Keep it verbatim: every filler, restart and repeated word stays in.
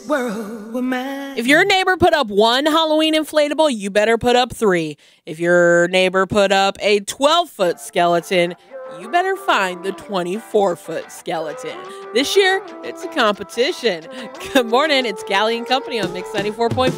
world were mine. If your neighbor put up one Halloween inflatable, you better put up three. If your neighbor put up a twelve-foot skeleton, you better find the twenty-four-foot skeleton. This year, it's a competition. Good morning. It's Callie and Company on Mix ninety-four point five.